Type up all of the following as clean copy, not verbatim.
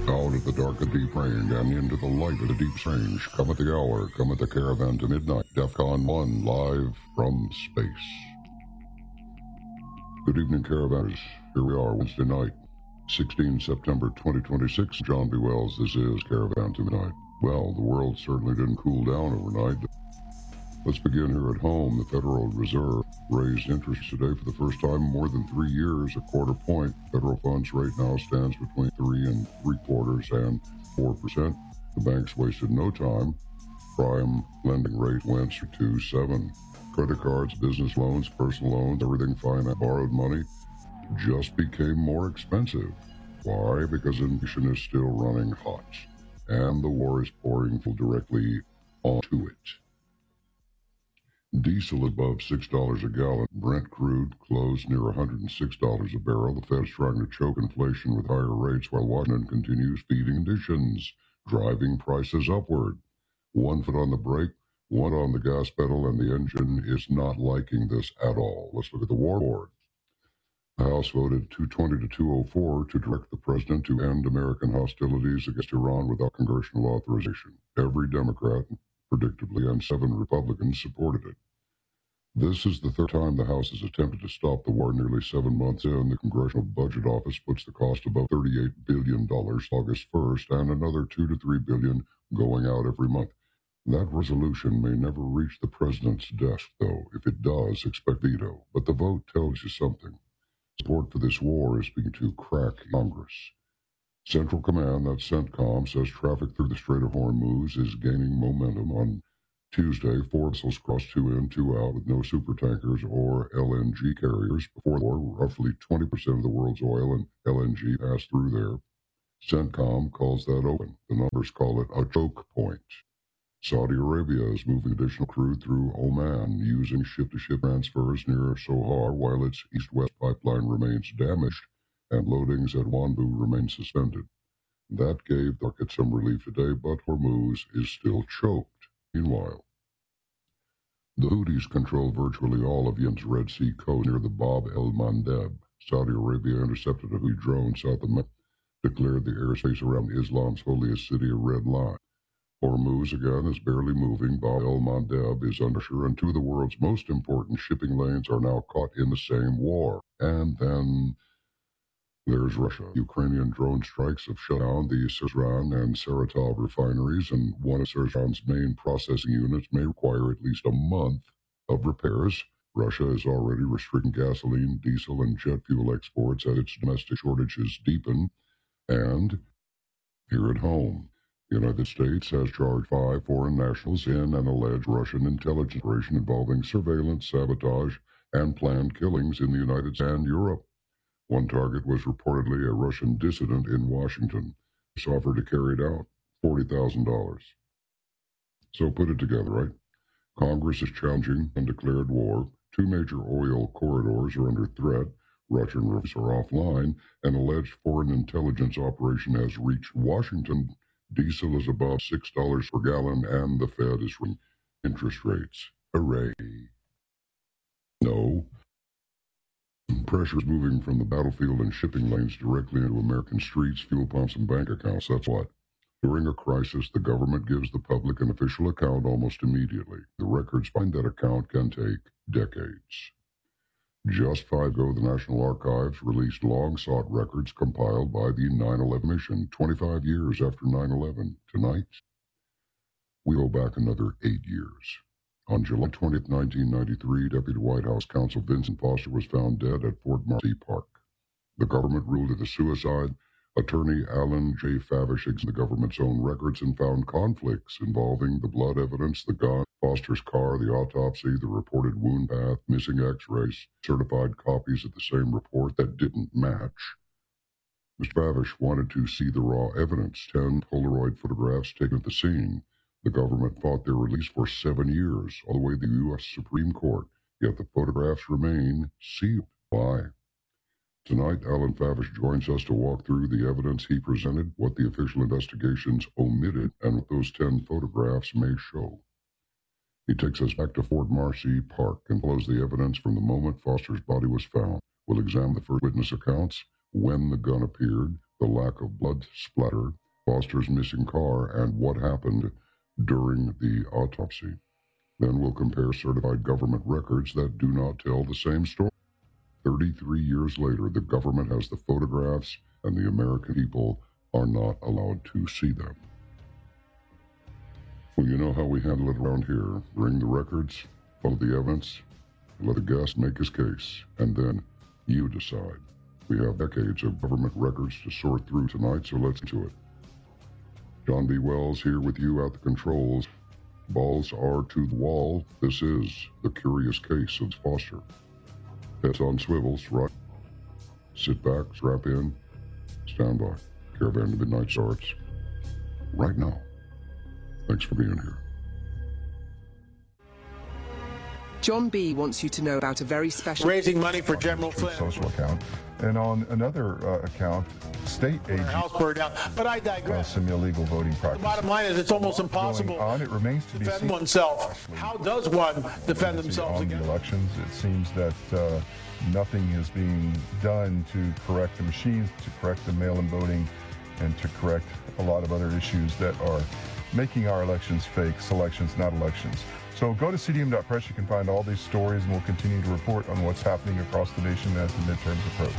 Out of the dark and deep range and into the light of the deep strange, cometh the hour, cometh the caravan to midnight, DEFCON 1, live from space. Good evening, caravanners. Here we are, Wednesday night, 16 September 2026. John B. Wells, this is Caravan to Midnight. Well, the world certainly didn't cool down overnight. Let's begin here at home. The Federal Reserve raised interest today for the first time in more than 3 years, a quarter point. Federal funds rate now stands between 3.75% and 4%. The banks wasted no time. Prime lending rate went to 2.7. Credit cards, business loans, personal loans, everything finance, borrowed money just became more expensive. Why? Because inflation is still running hot, and the war is pouring directly onto it. Diesel above $6 a gallon. Brent crude closed near $106 a barrel. The Fed's trying to choke inflation with higher rates while Washington continues feeding conditions, driving prices upward. One foot on the brake, one on the gas pedal, and the engine is not liking this at all. Let's look at the war board. The House voted 220 to 204 to direct the president to end American hostilities against Iran without congressional authorization. Every Democrat, predictably, and 7 Republicans supported it. This is the third time the House has attempted to stop the war. Nearly 7 months in, the Congressional Budget Office puts the cost above $38 billion August 1st, and another $2 to $3 billion going out every month. That resolution may never reach the president's desk, though. If it does, expect veto. But the vote tells you something. Support for this war is beginning to crack Congress. Central Command, that's CENTCOM, says traffic through the Strait of Hormuz is gaining momentum. On Tuesday, 4 vessels crossed 2 in, 2 out with no supertankers or LNG carriers. Before the war, roughly 20% of the world's oil and LNG passed through there. CENTCOM calls that open. The numbers call it a choke point. Saudi Arabia is moving additional crude through Oman using ship-to-ship transfers near Sohar while its east-west pipeline remains damaged and loadings at Wanbu remain suspended. That gave the market some relief today, but Hormuz is still choked. Meanwhile, the Houthis control virtually all of Yemen's Red Sea coast near the Bab el-Mandeb. Saudi Arabia intercepted a Houthi drone south of Mecca, declared the airspace around Islam's holiest city a red line. Hormuz, again, is barely moving. Bab el-Mandeb is under pressure, and 2 of the world's most important shipping lanes are now caught in the same war. And then there's Russia. Ukrainian drone strikes have shut down the Syzran and Saratov refineries, and one of Syzran's main processing units may require at least a month of repairs. Russia is already restricting gasoline, diesel, and jet fuel exports as its domestic shortages deepen. And here at home, the United States has charged 5 foreign nationals in an alleged Russian intelligence operation involving surveillance, sabotage, and planned killings in the United States and Europe. One target was reportedly a Russian dissident in Washington. He offered to carry it out, $40,000. So put it together, right? Congress is challenging and declared war. 2 major oil corridors are under threat. Russian routes are offline. An alleged foreign intelligence operation has reached Washington. Diesel is above $6 per gallon, and the Fed is raising interest rates. Hooray. No. Pressure is moving from the battlefield and shipping lanes directly into American streets, fuel pumps, and bank accounts. That's what. During a crisis, the government gives the public an official account almost immediately. The records behind that account can take decades. Just 5 ago, the National Archives released long-sought records compiled by the 9/11 mission, 25 years after 9/11. Tonight, we go back another 8 years. On July 20th, 1993, Deputy White House Counsel Vincent Foster was found dead at Fort Marcy Park. The government ruled it a suicide. Attorney Alan J. Favish examined the government's own records and found conflicts involving the blood evidence, the gun, Foster's car, the autopsy, the reported wound path, missing x-rays, certified copies of the same report that didn't match. Mr. Favish wanted to see the raw evidence, 10 Polaroid photographs taken at the scene. The government fought their release for 7 years, all the way to the U.S. Supreme Court, yet the photographs remain sealed. Why? Tonight, Alan Favish joins us to walk through the evidence he presented, what the official investigations omitted, and what those 10 photographs may show. He takes us back to Fort Marcy Park and follows the evidence from the moment Foster's body was found. We'll examine the first witness accounts, when the gun appeared, the lack of blood splatter, Foster's missing car, and what happened during the autopsy. Then we'll compare certified government records that do not tell the same story. 33 years later, the government has the photographs, and the American people are not allowed to see them. Well, you know how we handle it around here. Bring the records, follow the evidence, let the guest make his case, and then you decide. We have decades of government records to sort through tonight, so let's do it. John B. Wells here with you at the controls. Balls are to the wall. This is the curious case of Foster. Heads on swivels, right? Sit back, strap in, stand by. Caravan to Midnight starts right now. Thanks for being here. John B. wants you to know about a very special... Raising money for General Flynn. Social account. And on another account, state agents... House burned down. But I digress. Some illegal voting practices. The bottom line is it's almost impossible it remains to be defend seen. oneself. How does one defend themselves on against the elections? It seems that nothing is being done to correct the machines, to correct the mail-in voting, and to correct a lot of other issues that are making our elections fake, selections, not elections. So go to cdm.press. You can find all these stories, and we'll continue to report on what's happening across the nation as the midterms approach.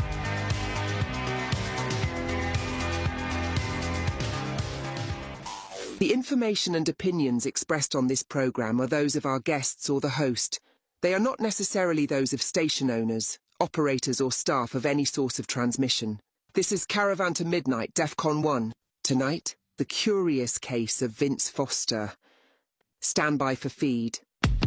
The information and opinions expressed on this program are those of our guests or the host. They are not necessarily those of station owners, operators or staff of any source of transmission. This is Caravan to Midnight, DEFCON 1. Tonight, the curious case of Vince Foster. Stand by for feed.